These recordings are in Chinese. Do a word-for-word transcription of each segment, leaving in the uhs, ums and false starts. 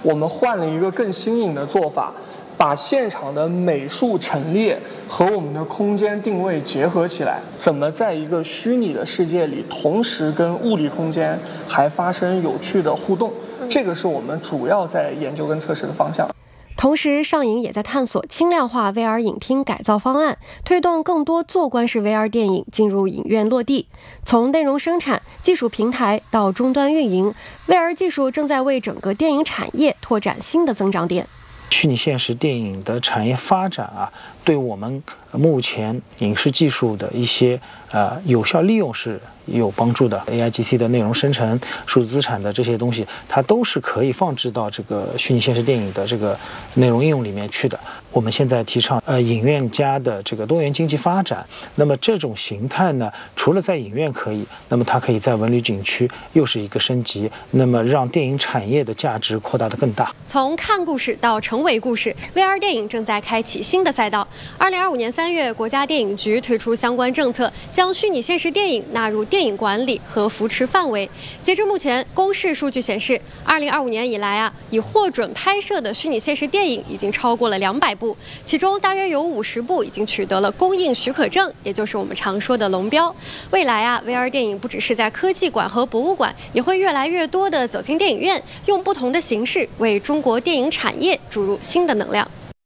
我们换了一个更新颖的做法，把现场的美术陈列和我们的空间定位结合起来，怎么在一个虚拟的世界里，同时跟物理空间还发生有趣的互动，这个是我们主要在研究跟测试的方向。 同时，上影也在探索轻量化 V R 影厅改造方案，推动更多坐观式 V R 电影进入影院落地。从内容生产、技术平台到终端运营 ，V R 技术正在为整个电影产业拓展新的增长点。 虚拟现实电影的产业发展啊，对我们目前影视技术的一些呃有效利用是有帮助的。A I G C 的内容生成、数字资产的这些东西，它都是可以放置到这个虚拟现实电影的这个内容应用里面去的。我们现在提倡呃影院加的这个多元经济发展，那么这种形态呢，除了在影院可以，那么它可以在文旅景区又是一个升级，那么让电影产业的价值扩大得更大。 从看故事到成为故事 ，V R 电影正在开启新的赛道。二零二五年三月，国家电影局推出相关政策，将虚拟现实电影纳入电影管理和扶持范围。截至目前，公示数据显示，二零二五年以来啊，已获准拍摄的虚拟现实电影已经超过了两百部，其中大约有五十部已经取得了公映许可证，也就是我们常说的龙标。未来啊 ，V R 电影不只是在科技馆和博物馆，也会越来越多的走进电影院，用不同的形式为中国电影产业注入新的能量。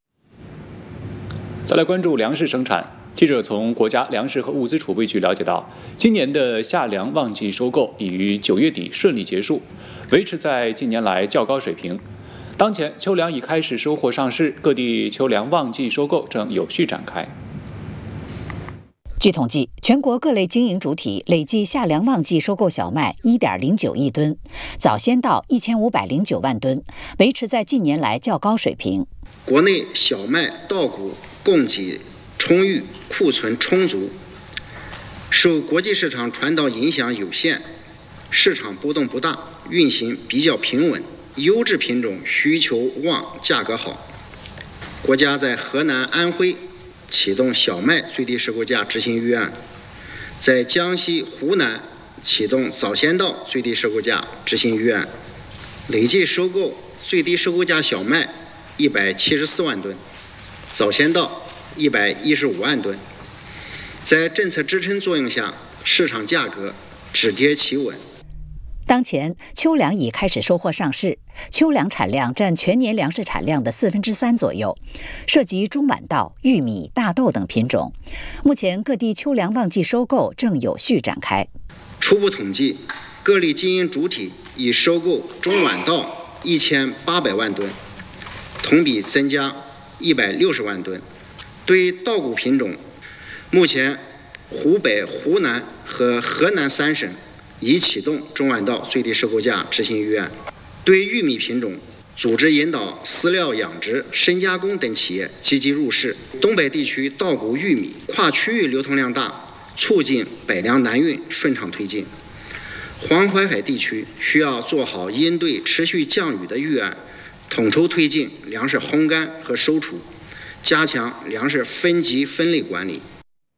再来关注粮食生产。记者从国家粮食和物资储备局了解到，今年的夏粮旺季收购已于九月底顺利结束，维持在近年来较高水平。当前秋粮已开始收获上市，各地秋粮旺季收购正有序展开。 据统计，全国各类经营主体累计夏粮旺季收购小麦 一点零九亿吨，早先稻一千五百零九万吨，维持在近年来较高水平。 国内小麦、稻谷供给充裕，库存充足，受国际市场传导影响有限，市场波动不大，运行比较平稳，优质品种需求旺，价格好。国家在河南、安徽启动小麦最低收购价执行预案，在江西、湖南启动早先稻最低收购价执行预案，累计收购最低收购价小麦一百七十四万吨，早先稻一百一十五万吨。在政策支撑作用下，市场价格止跌企稳。 当前秋粮已开始收获上市，秋粮产量占全年粮食产量的四分之三左右，涉及中晚稻、玉米、大豆等品种。目前各地秋粮旺季收购正有序展开。 初步统计，各类经营主体已收购中晚稻一千八百万吨，同比增加一百六十万吨。对于稻谷品种，目前湖北、湖南和河南三省已启动中晚稻最低收购价执行预案。对于玉米品种，组织引导饲料养殖、深加工等企业积极入市。东北地区稻谷、玉米跨区域流通量大，促进百粮南运顺畅推进。黄淮海地区需要做好应对持续降雨的预案，统筹推进粮食烘干和收储，加强粮食分级分类管理。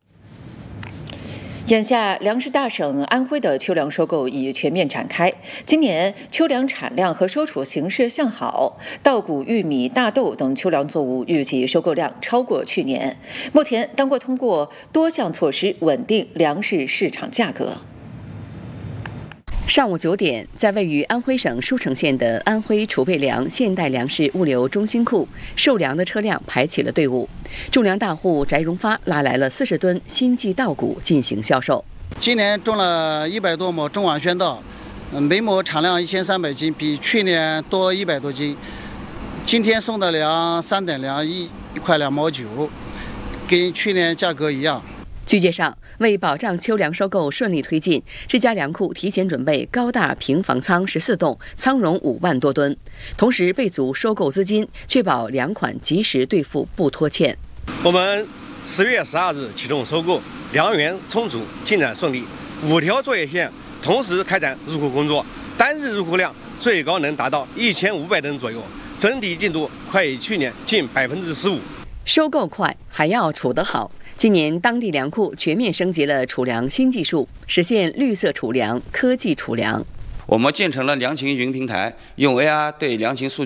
眼下，粮食大省安徽的秋粮收购已全面展开。今年秋粮产量和收储形势向好，稻谷、玉米、大豆等秋粮作物预计收购量超过去年。目前，当国通过多项措施稳定粮食市场价格。 上午九点，在位于安徽省舒城县的安徽储备粮现代粮食物流中心库，售粮的车辆排起了队伍。种粮大户翟荣发拉来了四十吨新季稻谷进行销售。 今年种了一百多亩中晚宣稻，每亩产量一千三百斤，比去年多一百多斤。今天送的粮三等粮一一块两毛九，跟去年价格一样。 据介绍，为保障秋粮收购顺利推进，这家粮库提前准备高大平房仓十四栋，仓容五万多吨，同时备足收购资金，确保粮款及时兑付，不拖欠。 我们十月十二日启动收购，粮源充足，进展顺利，五条作业线同时开展入库工作，单日入库量最高能达到一千五百吨左右，整体进度快于去年近百分之十五。 收购快还要储得好。今年当地粮库全面升级了储粮新技术，实现绿色储粮、科技储粮。 我们建成了粮情云平台，用 A I 对粮情数据